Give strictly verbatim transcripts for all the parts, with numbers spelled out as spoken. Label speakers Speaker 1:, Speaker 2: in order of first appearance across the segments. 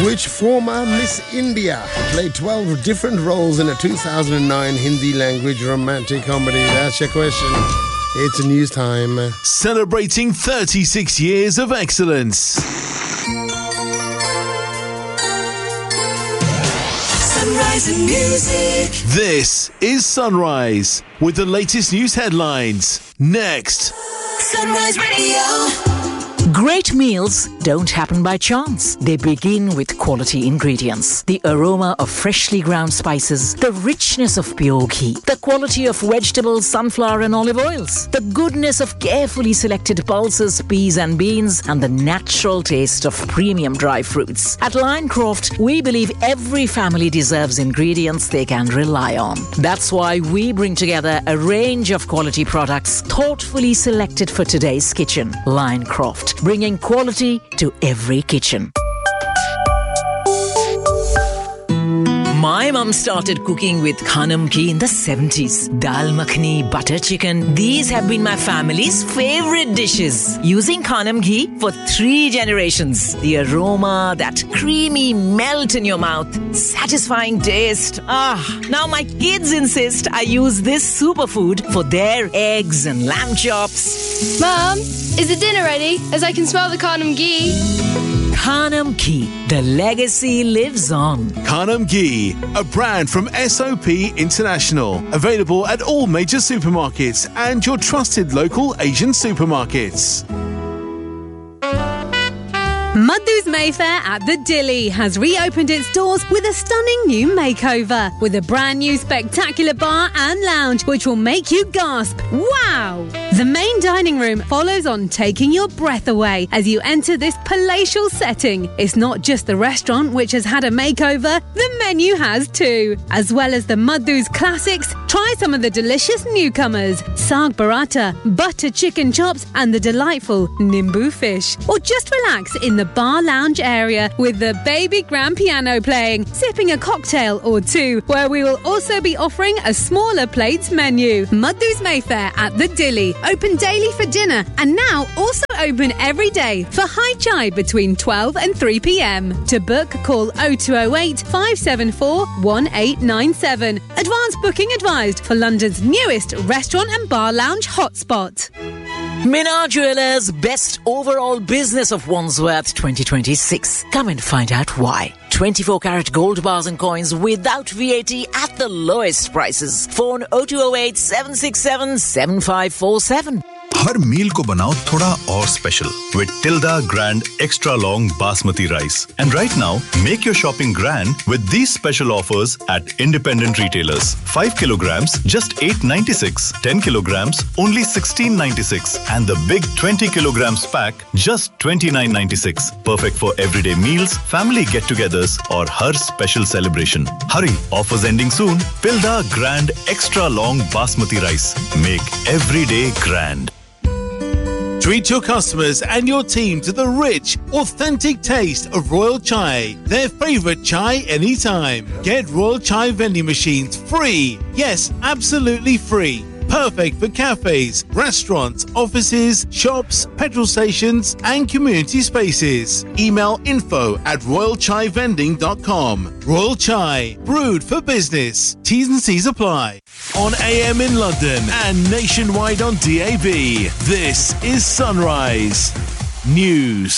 Speaker 1: Which former Miss India played twelve different roles in a two thousand nine Hindi language romantic comedy? That's your question. It's news time.
Speaker 2: Celebrating thirty-six years of excellence.
Speaker 3: Sunrise and music.
Speaker 2: This is Sunrise with the latest news headlines. Next.
Speaker 3: Sunrise Radio.
Speaker 4: Great meals don't happen by chance. They begin with quality ingredients. The aroma of freshly ground spices, the richness of pure ghee, the quality of vegetables, sunflower and olive oils, the goodness of carefully selected pulses, peas and beans, and the natural taste of premium dry fruits. At Linecroft, we believe every family deserves ingredients they can rely on. That's why we bring together a range of quality products thoughtfully selected for today's kitchen. Linecroft, bringing quality to every kitchen. My mum started cooking with Khanam ghee in the seventies. Dal makhani, butter chicken, these have been my family's favorite dishes. Using Khanam ghee for three generations. The aroma, that creamy melt in your mouth, satisfying taste. Ah, now my kids insist I use this superfood for their eggs and lamb chops.
Speaker 5: Mum, is the dinner ready? As I can smell the Khanam ghee.
Speaker 4: Khanam ghee, the legacy lives on.
Speaker 2: Khanam ghee, a brand from S O P International. Available at all major supermarkets and your trusted local Asian supermarkets.
Speaker 6: Madhu's Mayfair at the Dilly has reopened its doors with a stunning new makeover, with a brand new spectacular bar and lounge which will make you gasp, wow! The main dining room follows on, taking your breath away as you enter this palatial setting. It's not just the restaurant which has had a makeover, the menu has too. As well as the Madhu's classics, try some of the delicious newcomers, saag paratha, butter chicken chops and the delightful nimbu fish. Or just relax in the bar lounge area with the baby grand piano playing, sipping a cocktail or two, where we will also be offering a smaller plates menu. Madhu's Mayfair at the Dilly, open daily for dinner and now also open every day for high chai between twelve and three p.m. To book, call oh two oh eight, five seven four, one eight nine seven. Advance booking advised for London's newest restaurant and bar lounge hotspot.
Speaker 4: Minar Jewelers Best Overall Business of Wandsworth twenty twenty-six. Come and find out why. twenty-four carat gold bars and coins without V A T at the lowest prices. Phone oh two oh eight, seven six seven, seven five four seven.
Speaker 7: हर मील को बनाओ थोड़ा और special with Tilda Grand Extra Long Basmati Rice. And right now, make your shopping grand with these special offers at independent retailers. five kilograms, just eight ninety-six. ten kilograms, only sixteen ninety-six. And the big twenty kilograms pack, just twenty-nine ninety-six. Perfect for everyday meals, family get-togethers, or her special celebration. Hurry, offers ending soon. Tilda Grand Extra Long Basmati Rice. Make every day grand.
Speaker 2: Treat your customers and your team to the rich, authentic taste of Royal Chai, their favourite chai anytime. Get Royal Chai vending machines free. Yes, absolutely free. Perfect for cafes, restaurants, offices, shops, petrol stations and community spaces. Email info at royal chai vending dot com. Royal Chai, brewed for business. T's and C's apply. On A M in London and nationwide on D A B. This is Sunrise News.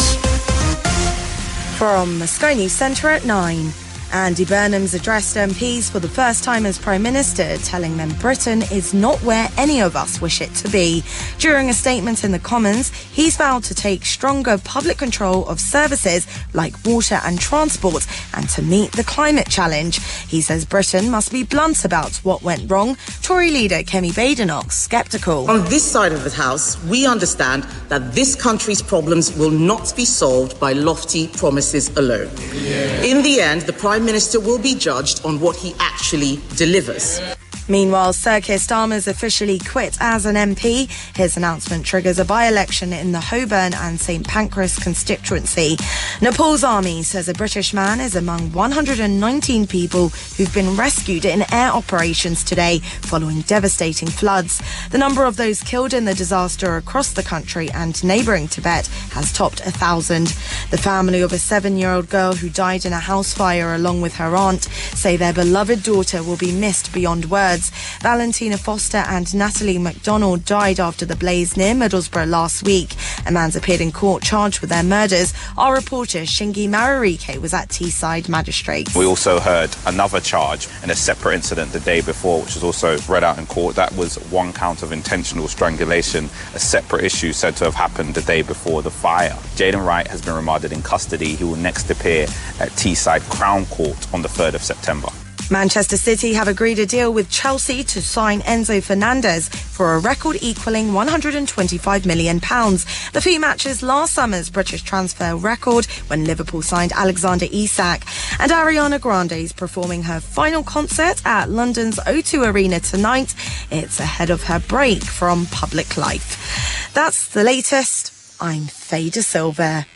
Speaker 8: From Sky News Centre at nine. Andy Burnham's addressed M Ps for the first time as Prime Minister, telling them Britain is not where any of us wish it to be. During a statement in the Commons, he's vowed to take stronger public control of services like water and transport and to meet the climate challenge. He says Britain must be blunt about what went wrong. Tory leader Kemi Badenoch sceptical.
Speaker 9: On this side of the House, we understand that this country's problems will not be solved by lofty promises alone. Yeah. In the end, the Prime Minister will be judged on what he actually delivers.
Speaker 8: Meanwhile, Sir Keir Starmer's officially quit as an M P. His announcement triggers a by-election in the Holborn and St Pancras constituency. Nepal's army says a British man is among one hundred nineteen people who've been rescued in air operations today following devastating floods. The number of those killed in the disaster across the country and neighbouring Tibet has topped a thousand. The family of a seven-year-old girl who died in a house fire along with her aunt say their beloved daughter will be missed beyond words. Valentina Foster and Natalie MacDonald died after the blaze near Middlesbrough last week. A man's appeared in court charged with their murders. Our reporter Shingi Mararike was at Teesside Magistrates.
Speaker 10: We also heard another charge in a separate incident the day before, which was also read out in court. That was one count of intentional strangulation, a separate issue said to have happened the day before the fire. Jaden Wright has been remanded in custody. He will next appear at Teesside Crown Court on the third of September.
Speaker 8: Manchester City have agreed a deal with Chelsea to sign Enzo Fernandez for a record equalling one hundred twenty-five million pounds. The fee matches last summer's British transfer record when Liverpool signed Alexander Isak. And Ariana Grande is performing her final concert at London's O two Arena tonight. It's ahead of her break from public life. That's the latest. I'm Faye De Silva.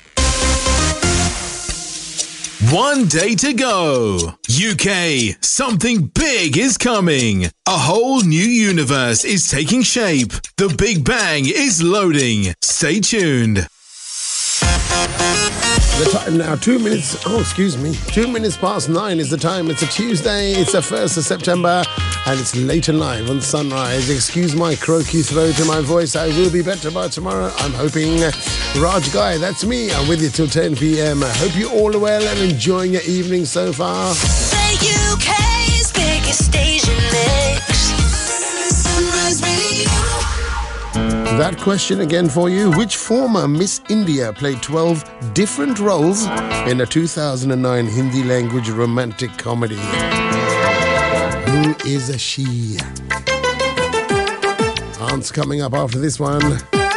Speaker 2: One day to go. U K, something big is coming. A whole new universe is taking shape. The Big Bang is loading. Stay tuned.
Speaker 1: The time now, two minutes, oh, excuse me, two minutes past nine is the time. It's a Tuesday, it's the first of September, and it's late and live on Sunrise. Excuse my croaky throat and my voice. I will be better by tomorrow, I'm hoping. Raj Guy, that's me. I'm with you till ten p.m. I hope you all are well and enjoying your evening so far.
Speaker 3: The U K's biggest station mix. Sunrise Radio.
Speaker 1: That question again for you. Which former Miss India played twelve different roles in a two thousand nine Hindi language romantic comedy? Who is she? Answer coming up after this one.